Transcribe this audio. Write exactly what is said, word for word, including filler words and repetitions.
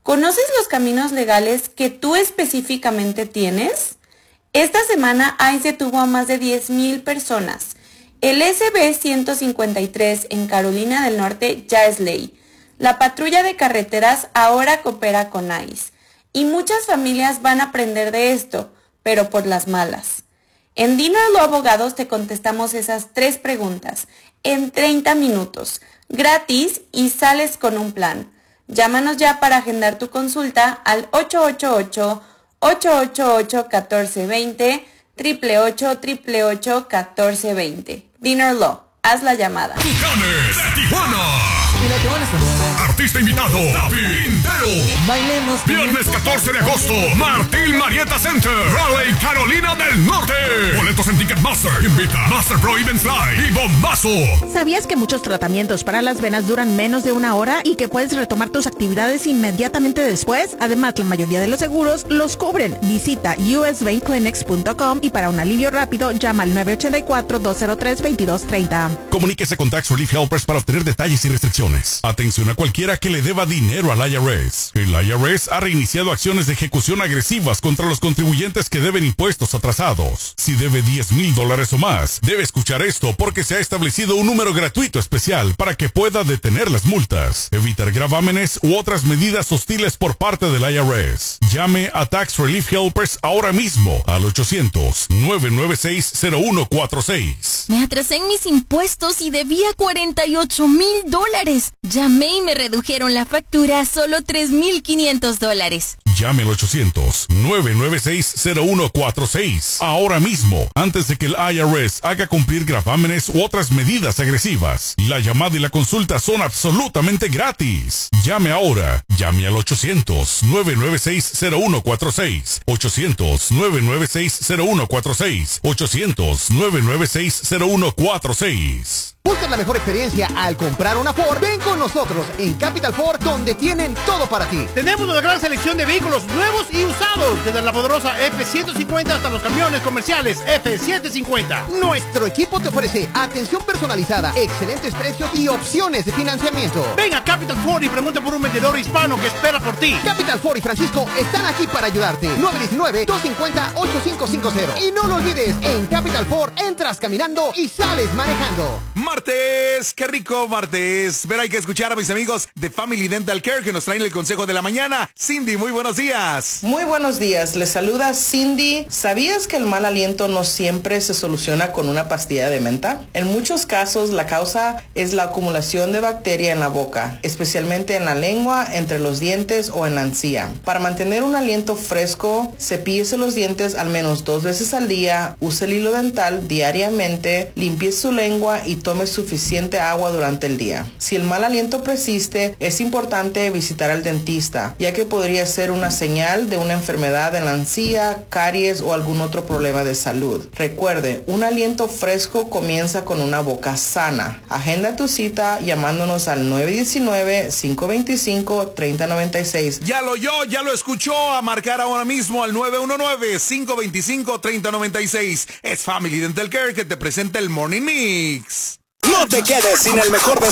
¿Conoces los caminos legales que tú específicamente tienes? Esta semana ICE detuvo a más de diez mil personas. El S B ciento cincuenta y tres en Carolina del Norte ya es ley. La patrulla de carreteras ahora coopera con ICE. Y muchas familias van a aprender de esto, pero por las malas. En Dinner Law Abogados te contestamos esas tres preguntas en treinta minutos, gratis y sales con un plan. Llámanos ya para agendar tu consulta al ocho ocho ocho, ocho ocho ocho, uno cuatro dos cero, ocho ocho ocho, ocho ocho ocho, uno cuatro dos cero. Dinner Law, haz la llamada. Tucanes de Tijuana. Y la Tijuana se mueve. Artista invitado, David Quintero. Bailemos. Viernes catorce de agosto, Martín Marietta Center, Raleigh, Carolina del Norte. Boletos en Ticketmaster. Invita Master Pro Event Fly y Bombazo. ¿Sabías que muchos tratamientos para las venas duran menos de una hora y que puedes retomar tus actividades inmediatamente después? Además, la mayoría de los seguros los cubren. Visita u s vein clinics punto com y para un alivio rápido, llama al nueve ocho cuatro, dos cero tres, veintidós treinta. Comuníquese con Tax Relief Helpers para obtener detalles y restricciones. Atención a cualquiera que le deba dinero al I R S. El I R S ha reiniciado acciones de ejecución agresivas contra los contribuyentes que deben impuestos atrasados. Si debe diez mil dólares o más, debe escuchar esto porque se ha establecido un número gratuito especial para que pueda detener las multas, evitar gravámenes u otras medidas hostiles por parte del I R S. Llame a Tax Relief Helpers ahora mismo al ochocientos, nueve nueve seis, cero uno cuatro seis. Me atrasé en mis impuestos y debía cuarenta y ocho mil dólares. Llamé y me redujeron la factura a solo tres mil quinientos dólares. Llame al ochocientos, nueve nueve seis, cero uno cuatro seis ahora mismo, antes de que el I R S haga cumplir gravámenes u otras medidas agresivas. La llamada y la consulta son absolutamente gratis. Llame ahora. Llame al ochocientos, nueve nueve seis, cero uno cuatro seis. ochocientos, nueve nueve seis, cero uno cuatro seis. ochocientos, nueve nueve seis, cero uno cuatro seis. ¿Buscas la mejor experiencia al comprar una Ford? Ven con nosotros en Capital Ford, donde tienen todo para ti. Tenemos una gran selección de vehículos nuevos y usados, desde la poderosa F ciento cincuenta hasta los camiones comerciales F ciento cincuenta. Nuestro equipo te ofrece atención personalizada, excelentes precios y opciones de financiamiento. Ven a Capital Ford y pregunta por un vendedor hispano que espera por ti. Capital Ford y Francisco están aquí para ayudarte. nueve uno nueve, dos cinco cero, ocho cinco cinco cero. Y no lo olvides, en Capital Ford entras caminando y sales manejando. Martes, qué rico martes. Pero hay que escuchar a mis amigos de Family Dental Care que nos traen el consejo de la mañana. Cindy, muy buenos días. Muy buenos días, les saluda Cindy. ¿Sabías que el mal aliento no siempre se soluciona con una pastilla de menta? En muchos casos la causa es la acumulación de bacteria en la boca, especialmente en la lengua, entre los dientes o en la encía. Para mantener un aliento fresco, cepíllese los dientes al menos dos veces al día, use el hilo dental diariamente, limpie su lengua y tome suficiente agua durante el día. Si el mal aliento persiste, es importante visitar al dentista, ya que podría ser una señal de una enfermedad en la encía, caries o algún otro problema de salud. Recuerde, un aliento fresco comienza con una boca sana. Agenda tu cita llamándonos al nueve uno nueve, cinco dos cinco, tres cero nueve seis. Ya lo oyó, ya lo escuchó. A marcar ahora mismo al nueve uno nueve, cinco dos cinco, tres cero nueve seis. Es Family Dental Care que te presenta el Morning Mix. No te quedes sin el mejor